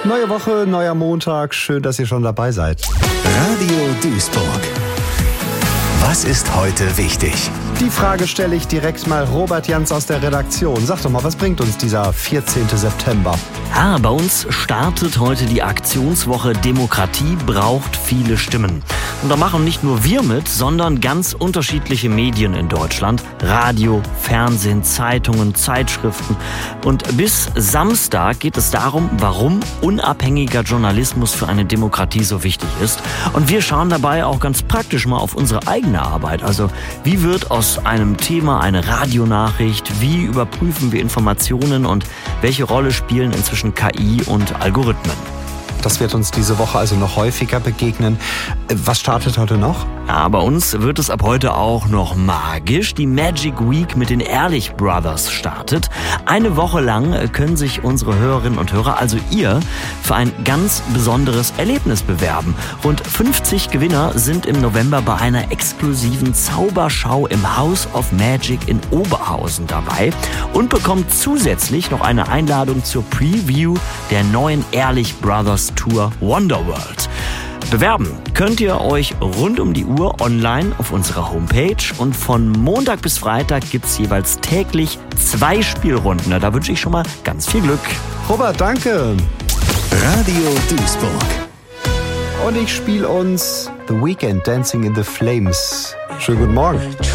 Neue Woche, neuer Montag. Schön, dass ihr schon dabei seid. Radio Duisburg. Was ist heute wichtig? Die Frage stelle ich direkt mal Robert Jans aus der Redaktion. Sag doch mal, was bringt uns dieser 14. September? Bei uns startet heute die Aktionswoche Demokratie braucht viele Stimmen. Und da machen nicht nur wir mit, sondern ganz unterschiedliche Medien in Deutschland. Radio, Fernsehen, Zeitungen, Zeitschriften. Und bis Samstag geht es darum, warum unabhängiger Journalismus für eine Demokratie so wichtig ist. Und wir schauen dabei auch ganz praktisch mal auf unsere eigene Arbeit. Also wie wird aus einem Thema eine Radionachricht? Wie überprüfen wir Informationen und welche Rolle spielen inzwischen KI und Algorithmen? Das wird uns diese Woche also noch häufiger begegnen. Was startet heute noch? Ja, bei uns wird es ab heute auch noch magisch. Die Magic Week mit den Ehrlich Brothers startet. Eine Woche lang können sich unsere Hörerinnen und Hörer, also ihr, für ein ganz besonderes Erlebnis bewerben. Rund 50 Gewinner sind im November bei einer exklusiven Zauberschau im House of Magic in Oberhausen dabei und bekommen zusätzlich noch eine Einladung zur Preview der neuen Ehrlich Brothers Tour Wonderworld. Bewerben könnt ihr euch rund um die Uhr online auf unserer Homepage und von Montag bis Freitag gibt's jeweils täglich 2 Spielrunden. Da wünsche ich schon mal ganz viel Glück. Robert, danke. Radio Duisburg. Und ich spiele uns The Weeknd Dancing in the Flames. Schönen guten Morgen.